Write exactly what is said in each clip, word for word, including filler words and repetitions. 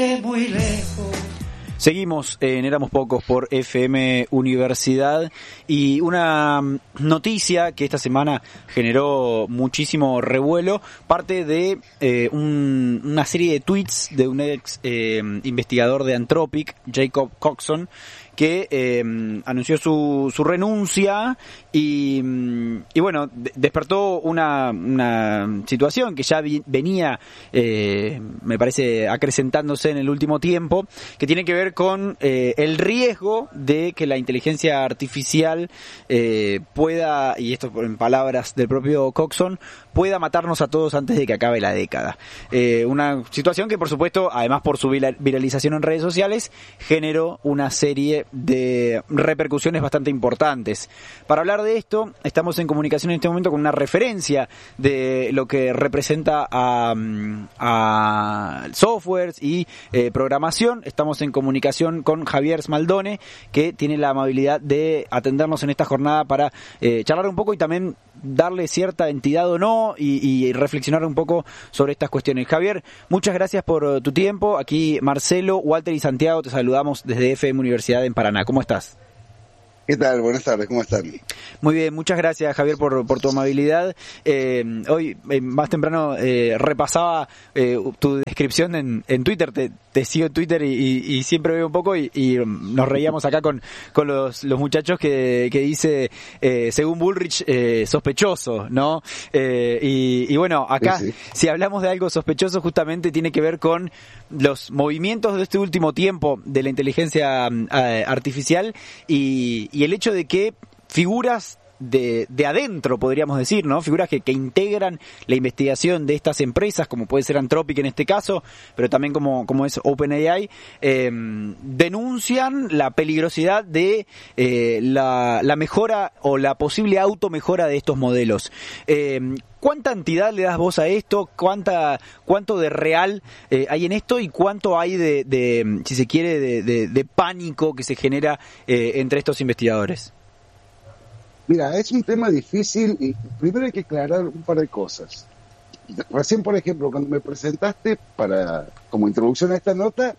Muy lejos. Seguimos en Éramos Pocos por F M Universidad y una noticia que esta semana generó muchísimo revuelo, parte de eh, un, una serie de tweets de un ex eh, investigador de Anthropic, Jacob Coxon, que eh, anunció su, su renuncia y, y bueno, de, despertó una, una situación que ya vi, venía, eh, me parece, acrecentándose en el último tiempo, que tiene que ver con eh, el riesgo de que la inteligencia artificial eh, pueda, y esto en palabras del propio Coxon, pueda matarnos a todos antes de que acabe la década. Eh, una situación que, por supuesto, además por su viralización en redes sociales, generó una serie de repercusiones bastante importantes. Para hablar de esto, estamos en comunicación en este momento con una referencia de lo que representa a, a softwares y eh, programación. Estamos en comunicación con Javier Smaldone, que tiene la amabilidad de atendernos en esta jornada para eh, charlar un poco y también darle cierta entidad o no y, y reflexionar un poco sobre estas cuestiones. Javier, muchas gracias por tu tiempo. Aquí Marcelo, Walter y Santiago te saludamos desde F M Universidad en Paraná. ¿Cómo estás? ¿Qué tal? Buenas tardes, ¿cómo están? Muy bien, muchas gracias, Javier, por, por tu amabilidad. Eh, hoy, eh, más temprano, eh, repasaba eh, tu descripción en, en Twitter, te, te sigo en Twitter y, y, y siempre veo un poco y, y nos reíamos acá con, con los, los muchachos que, que dice, eh, según Bullrich, eh, sospechoso, ¿no? Eh, y, y bueno, acá, sí, sí. Si hablamos de algo sospechoso, justamente tiene que ver con los movimientos de este último tiempo de la inteligencia eh, artificial y, y el hecho de que figuras de, de adentro, podríamos decir, ¿no? Figuras que, que integran la investigación de estas empresas, como puede ser Anthropic en este caso, pero también como, como es OpenAI, eh, denuncian la peligrosidad de eh, la, la mejora o la posible automejora de estos modelos. Eh, ¿Cuánta entidad le das vos a esto? ¿Cuánta, cuánto de real eh, hay en esto? ¿Y cuánto hay de, de si se quiere, de, de, de pánico que se genera eh, entre estos investigadores? Mira, es un tema difícil y primero hay que aclarar un par de cosas. Recién, por ejemplo, cuando me presentaste para como introducción a esta nota,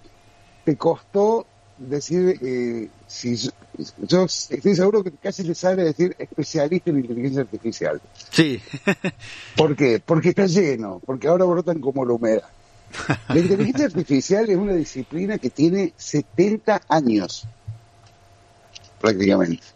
te costó decir, eh, si yo, yo estoy seguro que casi le sale decir especialista en inteligencia artificial. Sí. ¿Por qué? Porque está lleno, porque ahora brotan como la humedad. La inteligencia artificial es una disciplina que tiene setenta años, prácticamente.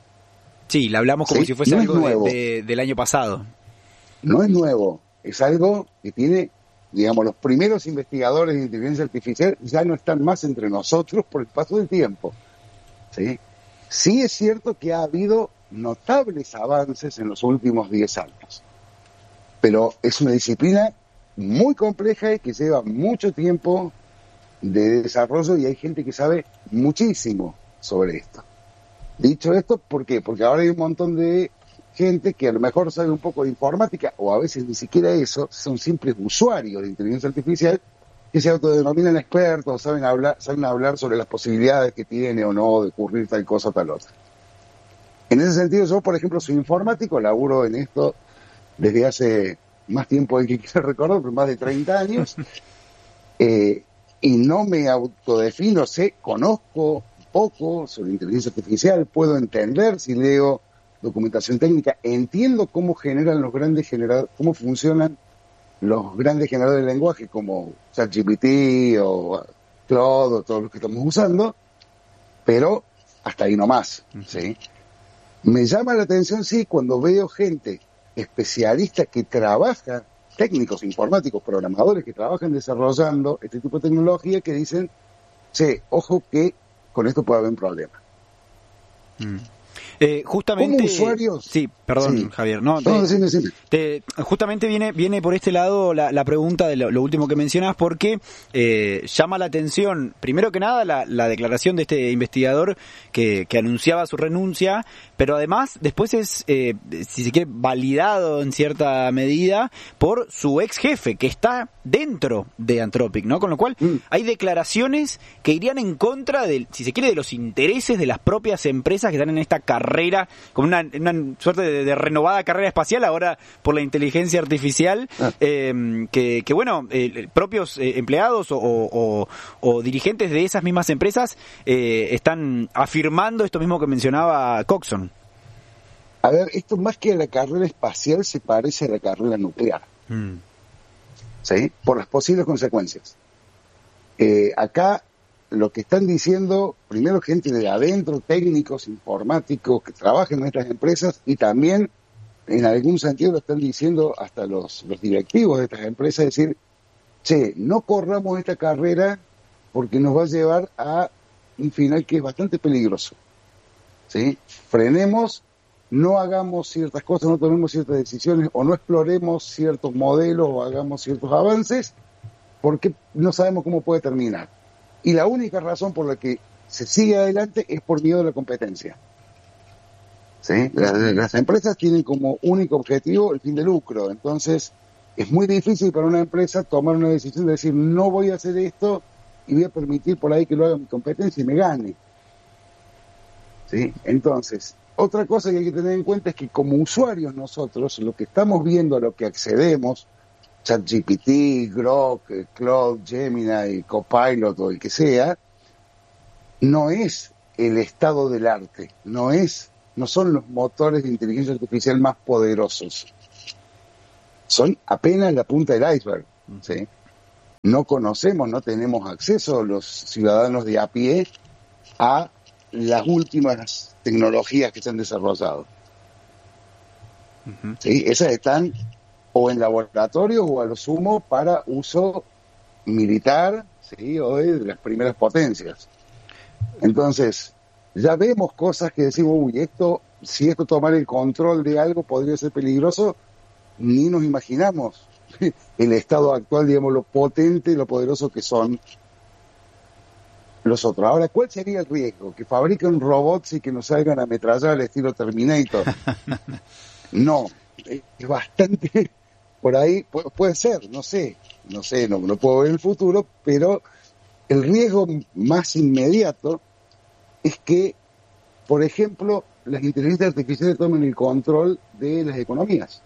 Sí, la hablamos como ¿Sí? si fuese no algo de, de, del año pasado. No es nuevo, es algo que tiene, digamos, los primeros investigadores de inteligencia artificial ya no están más entre nosotros por el paso del tiempo. ¿Sí? Sí es cierto que ha habido notables avances en los últimos diez años, pero es una disciplina muy compleja y que lleva mucho tiempo de desarrollo y hay gente que sabe muchísimo sobre esto. Dicho esto, ¿por qué? Porque ahora hay un montón de gente que a lo mejor sabe un poco de informática, o a veces ni siquiera eso, son simples usuarios de inteligencia artificial que se autodenominan expertos, saben hablar, saben hablar sobre las posibilidades que tiene o no de ocurrir tal cosa o tal otra. En ese sentido, yo, por ejemplo, soy informático, laburo en esto desde hace más tiempo del que quiero recordar, pero más de treinta años, eh, y no me autodefino, sé, conozco poco sobre inteligencia artificial, puedo entender si leo documentación técnica, entiendo cómo generan los grandes generadores, cómo funcionan los grandes generadores de lenguaje como ChatGPT o Claude o todos los que estamos usando, pero hasta ahí nomás, ¿sí? Me llama la atención, sí, cuando veo gente especialista que trabaja, técnicos informáticos, programadores que trabajan desarrollando este tipo de tecnología que dicen, che, ojo que con esto puede haber un problema. Mm. Eh, justamente, como usuarios, sí, perdón, sí. Javier, no, te, no decime, decime. Te, justamente viene viene por este lado la, la pregunta de lo, lo último que mencionas, porque eh, llama la atención, primero que nada, la, la declaración de este investigador que, que anunciaba su renuncia, pero además después es, eh, si se quiere, validado en cierta medida por su ex jefe, que está dentro de Anthropic, ¿no? Con lo cual mm. hay declaraciones que irían en contra de, si se quiere, de los intereses de las propias empresas que están en esta carrera, como una, una suerte de, de renovada carrera espacial ahora por la inteligencia artificial, ah. eh, que, que bueno, eh, propios eh, empleados o, o, o dirigentes de esas mismas empresas eh, están afirmando esto mismo que mencionaba Coxon. A ver, esto más que a la carrera espacial se parece a la carrera nuclear, mm. ¿sí? Por las posibles consecuencias. Eh, acá lo que están diciendo, primero gente de adentro, técnicos, informáticos que trabajan en estas empresas, y también en algún sentido lo están diciendo hasta los, los directivos de estas empresas, es decir, che, no corramos esta carrera porque nos va a llevar a un final que es bastante peligroso, ¿sí? Frenemos, no hagamos ciertas cosas, no tomemos ciertas decisiones o no exploremos ciertos modelos o hagamos ciertos avances porque no sabemos cómo puede terminar. Y la única razón por la que se sigue adelante es por miedo a la competencia, ¿sí? Las, las empresas tienen como único objetivo el fin de lucro, entonces es muy difícil para una empresa tomar una decisión de decir no voy a hacer esto y voy a permitir por ahí que lo haga mi competencia y me gane, ¿sí? Entonces, otra cosa que hay que tener en cuenta es que como usuarios nosotros, lo que estamos viendo, a lo que accedemos, ChatGPT, Grok, Claude, Gemini, Copilot o el que sea, no es el estado del arte, no es, no son los motores de inteligencia artificial más poderosos. Son apenas la punta del iceberg, ¿sí? No conocemos, no tenemos acceso los ciudadanos de a pie a las últimas tecnologías que se han desarrollado. Uh-huh. ¿Sí? Esas están o en laboratorios o a lo sumo para uso militar, ¿sí? O de las primeras potencias. Entonces, ya vemos cosas que decimos, uy, esto, si esto tomara el control de algo podría ser peligroso, ni nos imaginamos el estado actual, digamos, lo potente, lo poderoso que son los otros. Ahora, ¿cuál sería el riesgo? ¿Que fabriquen robots y que nos salgan a ametrallar al estilo Terminator? No, es bastante, por ahí puede, puede ser, no sé, no sé, no, no puedo ver el futuro, pero el riesgo más inmediato es que, por ejemplo, las inteligencias artificiales tomen el control de las economías.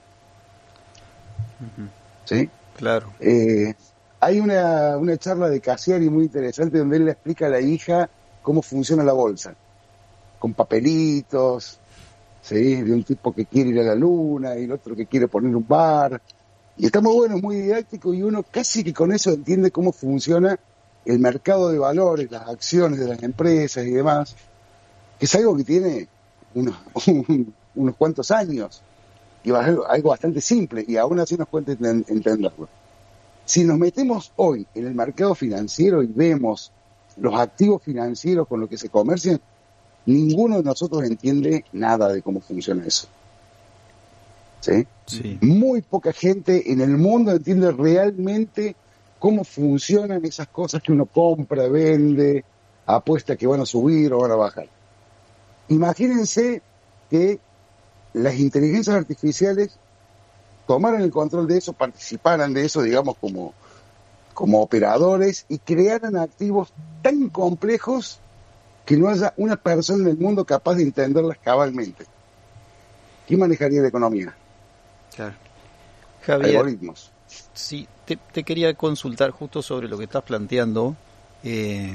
¿Sí? Claro. Eh, hay una, una charla de Cassiari muy interesante donde él le explica a la hija cómo funciona la bolsa, con papelitos, ¿sí? De un tipo que quiere ir a la luna y el otro que quiere poner un bar, y está muy bueno, es muy didáctico, y uno casi que con eso entiende cómo funciona el mercado de valores, las acciones de las empresas y demás, que es algo que tiene unos, unos cuantos años. Y va a ser algo bastante simple, y aún así nos cuesta entenderlo. Si nos metemos hoy en el mercado financiero y vemos los activos financieros con los que se comercian, ninguno de nosotros entiende nada de cómo funciona eso. ¿Sí? Sí. Muy poca gente en el mundo entiende realmente cómo funcionan esas cosas que uno compra, vende, apuesta que van a subir o van a bajar. Imagínense que las inteligencias artificiales tomaran el control de eso, participaran de eso, digamos, como, como operadores, y crearan activos tan complejos que no haya una persona en el mundo capaz de entenderlas cabalmente. ¿Quién manejaría la economía? Claro. Javier, algoritmos. Sí, te, te quería consultar justo sobre lo que estás planteando. Eh,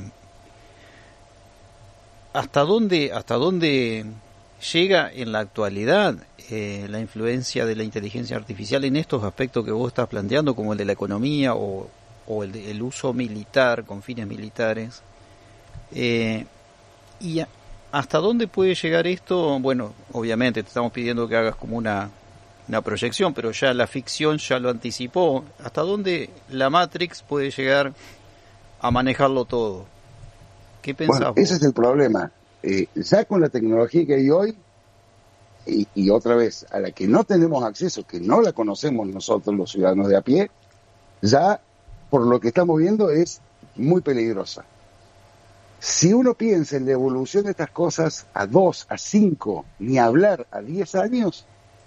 ¿Hasta dónde, hasta dónde llega en la actualidad eh, la influencia de la inteligencia artificial en estos aspectos que vos estás planteando, como el de la economía o, o el, de, el uso militar con fines militares? Eh, ¿Y a, hasta dónde puede llegar esto? Bueno, obviamente te estamos pidiendo que hagas como una, una proyección, pero ya la ficción ya lo anticipó. ¿Hasta dónde la Matrix puede llegar a manejarlo todo? ¿Qué pensás Bueno, vos? ese es el problema. Eh, ya con la tecnología que hay hoy, y, y otra vez, a la que no tenemos acceso, que no la conocemos nosotros los ciudadanos de a pie, ya por lo que estamos viendo es muy peligrosa. Si uno piensa en la evolución de estas cosas a dos, a cinco, ni hablar a diez años,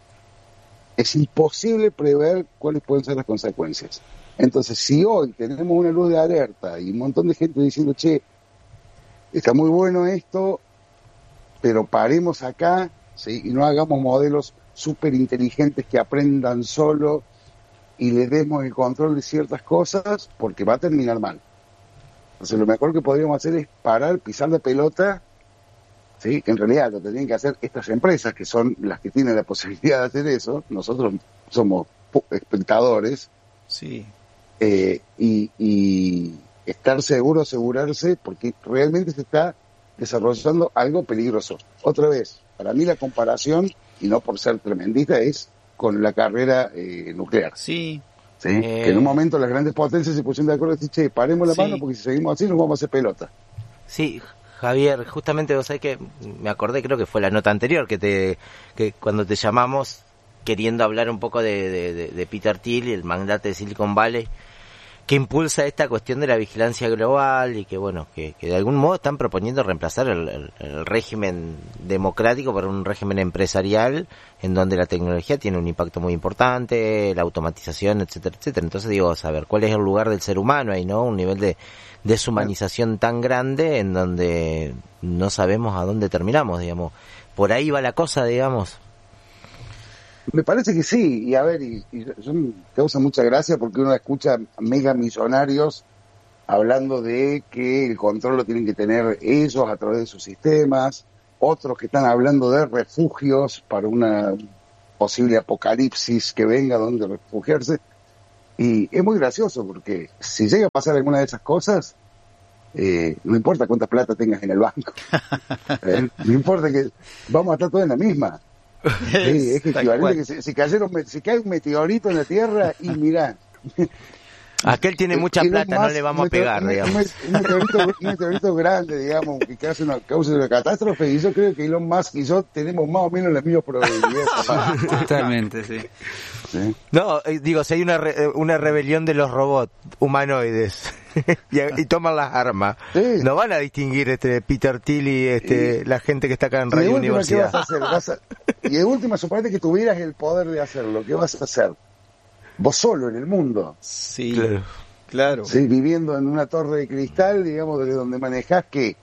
es imposible prever cuáles pueden ser las consecuencias. Entonces, si hoy tenemos una luz de alerta y un montón de gente diciendo, che, está muy bueno esto, pero paremos acá, ¿sí? Y no hagamos modelos súper inteligentes que aprendan solo y le demos el control de ciertas cosas, porque va a terminar mal. Entonces, lo mejor que podríamos hacer es parar, pisar la pelota, ¿sí? Que en realidad lo tendrían que hacer estas empresas, que son las que tienen la posibilidad de hacer eso. Nosotros somos espectadores. Sí. Eh, y, y estar seguro, asegurarse, porque realmente se está desarrollando algo peligroso. Otra vez, para mí la comparación, y no por ser tremendista, es con la carrera eh, nuclear. Sí. ¿Sí? Eh... Que en un momento las grandes potencias se pusieron de acuerdo y dicen, che, paremos la Sí. mano, porque si seguimos así nos vamos a hacer pelota. Sí, Javier, justamente vos sabés que me acordé, creo que fue la nota anterior, que te que cuando te llamamos queriendo hablar un poco de, de, de, de Peter Thiel, el magnate de Silicon Valley, que impulsa esta cuestión de la vigilancia global y que, bueno, que, que de algún modo están proponiendo reemplazar el, el, el régimen democrático por un régimen empresarial en donde la tecnología tiene un impacto muy importante, la automatización, etcétera, etcétera. Entonces digo, saber cuál es el lugar del ser humano ahí, ¿no? Un nivel de deshumanización tan grande en donde no sabemos a dónde terminamos, digamos. Por ahí va la cosa, digamos. Me parece que sí, y a ver, y, y yo me causa mucha gracia porque uno escucha mega millonarios hablando de que el control lo tienen que tener ellos a través de sus sistemas, otros que están hablando de refugios para una posible apocalipsis que venga donde refugiarse, y es muy gracioso porque si llega a pasar alguna de esas cosas, eh, no importa cuánta plata tengas en el banco, ¿eh? No importa, que vamos a estar todos en la misma. Sí, es que equivalente que si, si, cayeron, si cae un meteorito en la Tierra y mirá, aquel tiene mucha plata, más, no le vamos un a pegar, un, digamos. Un meteorito, un meteorito grande, digamos, que cause una, cause una catástrofe, y yo creo que Elon Musk y yo tenemos más o menos las mismas probabilidades. Totalmente, sí. ¿Sí? No, eh, digo, si hay una re, una rebelión de los robots humanoides y, y toman las armas, sí. No van a distinguir este Peter Thiel y este, y, la gente que está acá en Radio Universidad. ¿Qué vas a hacer? Vas a, y de última, suponete que tuvieras el poder de hacerlo, ¿qué vas a hacer? Vos solo en el mundo. Sí, claro. claro. Sí, viviendo en una torre de cristal, digamos, desde donde manejás, ¿qué?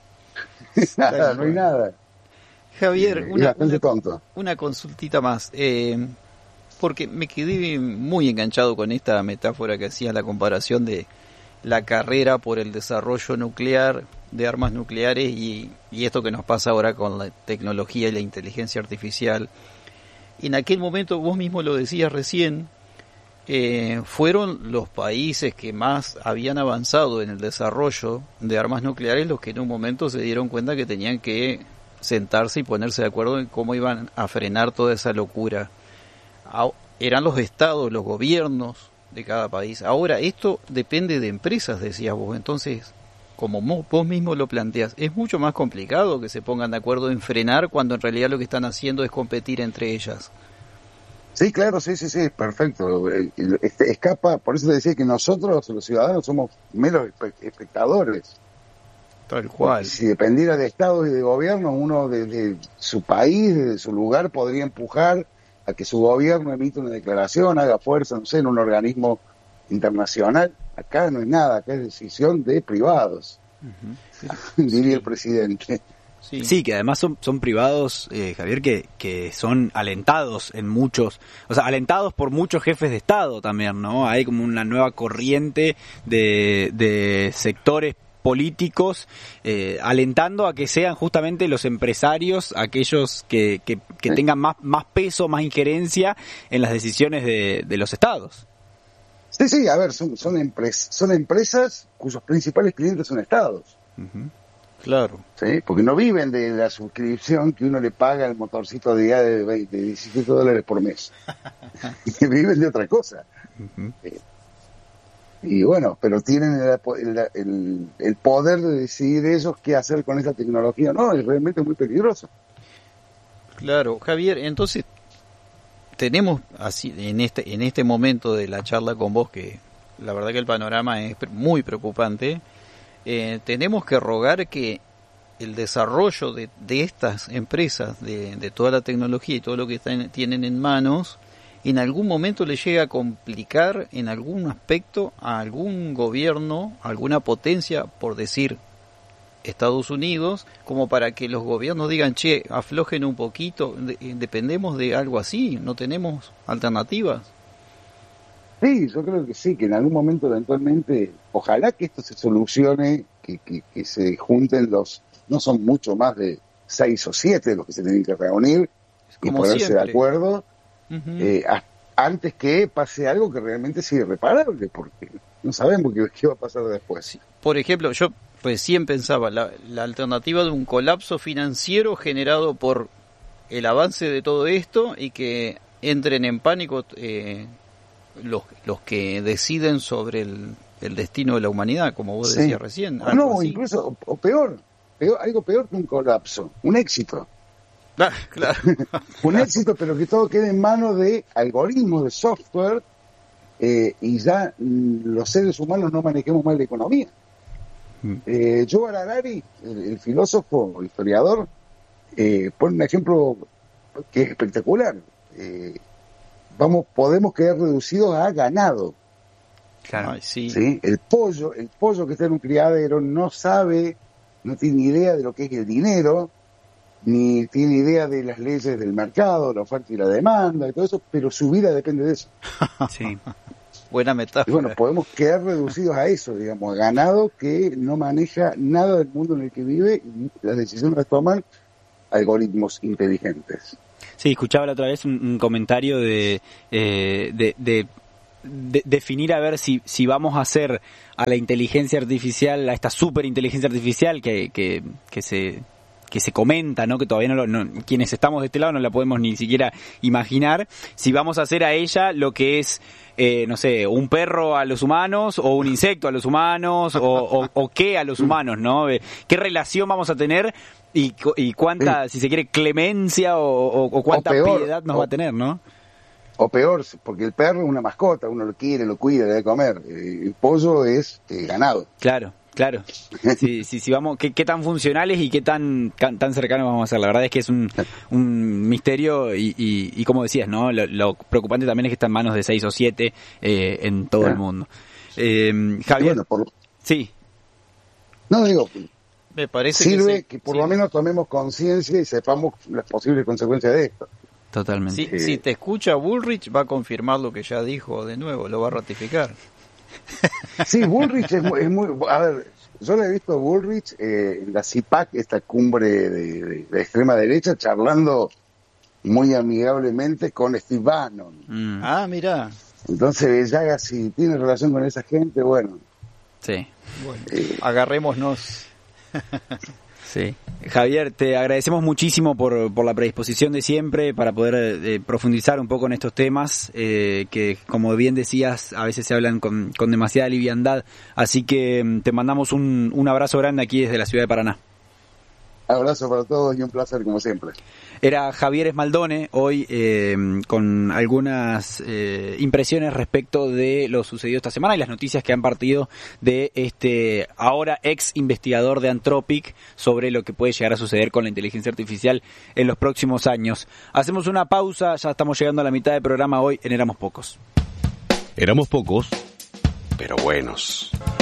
Nada, no hay nada. Javier, eh, una, una, tonto. una consultita más. Eh, porque me quedé muy enganchado con esta metáfora que hacía, la comparación de la carrera por el desarrollo nuclear, de armas nucleares, y, y esto que nos pasa ahora con la tecnología y la inteligencia artificial. En aquel momento, vos mismo lo decías recién, eh, fueron los países que más habían avanzado en el desarrollo de armas nucleares los que en un momento se dieron cuenta que tenían que sentarse y ponerse de acuerdo en cómo iban a frenar toda esa locura. Eran los estados, los gobiernos de cada país. Ahora, esto depende de empresas, decías vos. Entonces, como vos mismo lo planteás, es mucho más complicado que se pongan de acuerdo en frenar cuando en realidad lo que están haciendo es competir entre ellas. Sí, claro, sí, sí, sí, perfecto. Este, escapa, por eso te decía que nosotros, los ciudadanos, somos meros espectadores. Tal cual. Porque si dependiera de estados y de gobiernos, uno desde su país, desde su lugar, podría empujar a que su gobierno emita una declaración, haga fuerza, no sé, en un organismo internacional. Acá no es nada, acá es decisión de privados, uh-huh. diría sí. el presidente. Sí. sí, que además son, son privados, eh, Javier, que, que son alentados en muchos, o sea, alentados por muchos jefes de Estado también, ¿no? Hay como una nueva corriente de, de sectores políticos eh, alentando a que sean justamente los empresarios aquellos que, que, que sí. tengan más, más peso, más injerencia en las decisiones de, de los estados. Sí, sí, a ver, son, son, empres, son empresas cuyos principales clientes son estados. Uh-huh. Claro. Sí, porque no viven de la suscripción que uno le paga al motorcito de, de, veinte, de diecisiete dólares por mes. Viven de otra cosa. Uh-huh. eh, Y bueno, pero tienen el, el, el, el poder de decidir ellos qué hacer con esa tecnología. No, es realmente muy peligroso. Claro, Javier, entonces tenemos así en este en este momento de la charla con vos, que la verdad que el panorama es muy preocupante, eh, tenemos que rogar que el desarrollo de, de estas empresas, de, de toda la tecnología y todo lo que están, tienen en manos, en algún momento le llega a complicar en algún aspecto a algún gobierno, a alguna potencia, por decir Estados Unidos, como para que los gobiernos digan, che, aflojen un poquito, de, dependemos de algo así, no tenemos alternativas. Sí, yo creo que sí, que en algún momento eventualmente, ojalá que esto se solucione, que, que, que se junten los, no son mucho más de seis o siete los que se tienen que reunir y Como ponerse siempre. de acuerdo, Uh-huh. eh, a, antes que pase algo que realmente sea irreparable, porque no sabemos qué, qué va a pasar después. Sí. Por ejemplo, yo recién pensaba, la, la alternativa de un colapso financiero generado por el avance de todo esto y que entren en pánico eh, los, los que deciden sobre el, el destino de la humanidad, como vos Sí. decías recién. No, así. incluso, o, o peor, peor, algo peor que un colapso, un éxito. Ah, claro. Un éxito, pero que todo quede en manos de algoritmos, de software, eh, y ya mm, los seres humanos no manejemos más la economía. Mm. Eh, Yuval Harari, el, el filósofo, el historiador, eh, pone un ejemplo que es espectacular. Eh, vamos, podemos quedar reducidos a ganado. Claro. Ay, sí. ¿Sí? El pollo, el pollo que está en un criadero no sabe, no tiene ni idea de lo que es el dinero, ni tiene idea de las leyes del mercado, la oferta y la demanda y todo eso, pero su vida depende de eso. Sí. Buena Y metáfora. bueno, podemos quedar reducidos a eso, digamos, a ganado que no maneja nada del mundo en el que vive y las decisiones las toman algoritmos inteligentes. Sí, escuchaba la otra vez un, un comentario de, eh, de, de, de definir a ver si, si vamos a hacer a la inteligencia artificial, a esta superinteligencia artificial que, que, que se... que se comenta, ¿no? Que todavía no, lo, no quienes estamos de este lado no la podemos ni siquiera imaginar, si vamos a hacer a ella lo que es, eh, no sé, un perro a los humanos o un insecto a los humanos o, o, o qué a los humanos, ¿no? ¿Qué relación vamos a tener y, y cuánta, sí. si se quiere, clemencia o, o, o cuánta o peor, piedad nos o, va a tener, ¿no? O peor, porque el perro es una mascota, uno lo quiere, lo cuida, le da de comer. El pollo es eh, ganado. Claro. Claro, si, si, si vamos, ¿qué, qué tan funcionales y qué tan tan cercanos vamos a ser? La verdad es que es un, un misterio y, y, y como decías, ¿no? Lo, lo preocupante también es que está en manos de seis o siete eh, en todo claro. el mundo. Eh, Javier, bueno, por... sí. No digo, me parece sirve que, sí, que por sí. lo menos tomemos conciencia y sepamos las posibles consecuencias de esto. Totalmente. Si, sí. si te escucha Bullrich, va a confirmar lo que ya dijo de nuevo, lo va a ratificar. Sí, Bullrich es muy, es muy... A ver, yo le he visto a Bullrich eh, en la C I P A C, esta cumbre de, de, de extrema derecha, charlando muy amigablemente con Steve Bannon. Mm. Ah, mirá. Entonces, ya si tiene relación con esa gente, bueno. Sí. Bueno, eh, agarrémonos. Sí. Javier, te agradecemos muchísimo por, por la predisposición de siempre para poder eh, profundizar un poco en estos temas eh, que, como bien decías, a veces se hablan con, con demasiada liviandad. Así que te mandamos un, un abrazo grande aquí desde la ciudad de Paraná. Abrazo para todos y un placer como siempre. Era Javier Esmaldone, hoy eh, con algunas eh, impresiones respecto de lo sucedido esta semana y las noticias que han partido de este ahora ex investigador de Anthropic sobre lo que puede llegar a suceder con la inteligencia artificial en los próximos años. Hacemos una pausa, ya estamos llegando a la mitad del programa hoy en Éramos Pocos. Éramos pocos, pero buenos.